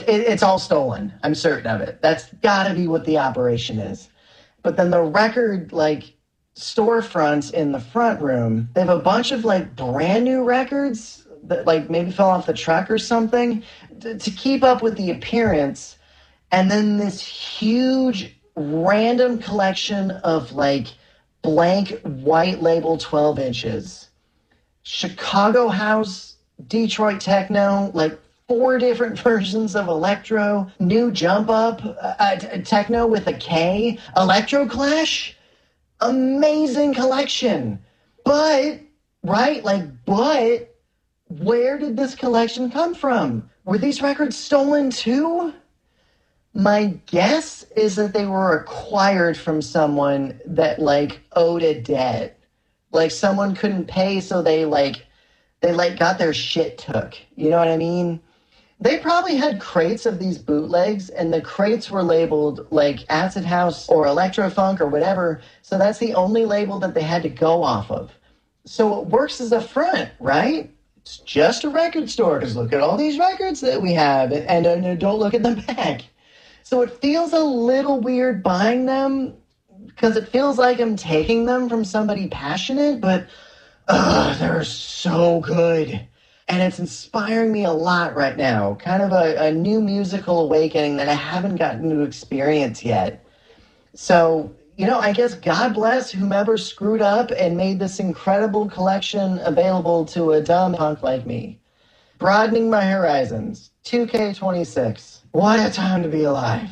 it's all stolen. I'm certain of it. That's got to be what the operation is. But then the record, like, storefronts in the front room, they have a bunch of, like, brand new records that, like, maybe fell off the truck or something to keep up with the appearance. And then this huge random collection of, like, blank white label 12 inches. Chicago house, Detroit techno, like 4 different versions of electro, new jump up, techno with a K, electro clash. Amazing collection. But, right, like, but where did this collection come from? Were these records stolen too? My guess is that they were acquired from someone that, like, owed a debt. Like, someone couldn't pay, so they got their shit took. You know what I mean? They probably had crates of these bootlegs, and the crates were labeled, like, Acid House or Electrofunk or whatever, so that's the only label that they had to go off of. So it works as a front, right? It's just a record store, because look at all these records that we have, and don't look at the back. So it feels a little weird buying them, because it feels like I'm taking them from somebody passionate, but they're so good. And it's inspiring me a lot right now. Kind of a new musical awakening that I haven't gotten to experience yet. So, you know, I guess God bless whomever screwed up and made this incredible collection available to a dumb punk like me. Broadening my horizons. 2K26. What a time to be alive.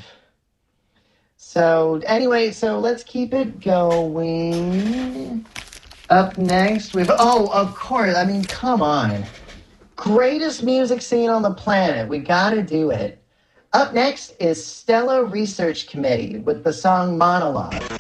So, anyway, so let's keep it going. Up next, of course, I mean, come on. Greatest music scene on the planet. We gotta do it. Up next is Stella Research Committee with the song Monologue.